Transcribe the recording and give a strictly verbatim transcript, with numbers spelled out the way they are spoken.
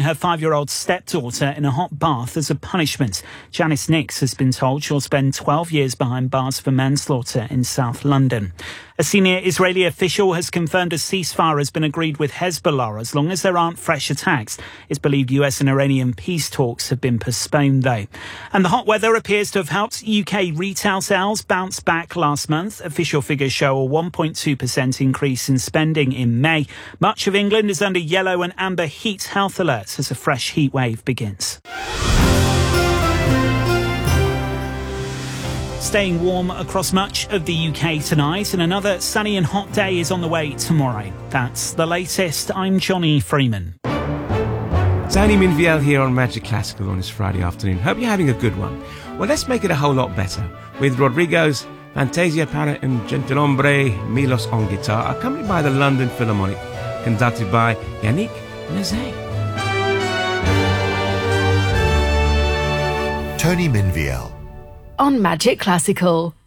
her five-year-old stepdaughter in a hot bath as a punishment. Janice Nix has been told she'll spend twelve years behind bars for manslaughter in South London. A senior Israeli official has confirmed a ceasefire has been agreed with Hezbollah as long as there aren't fresh attacks. It's believed U S and Iranian peace talks have been postponed, though. And the hot weather appears to have helped U K retail sales bounce back last month. Official figures show a one point two percent increase in spending in May. Much of England is under yellow and amber heat health alerts as a fresh heat wave begins. Staying warm across much of the U K tonight, and another sunny and hot day is on the way tomorrow. That's the latest. I'm Johnny Freeman. Tony Minviel here on Magic Classical on this Friday afternoon. Hope you're having a good one. Well, let's make it a whole lot better with Rodrigo's Fantasia para un Gentilhombre Milos on guitar, accompanied by the London Philharmonic, conducted by Yannick Nézet. Tony Minviel on Magic Classical.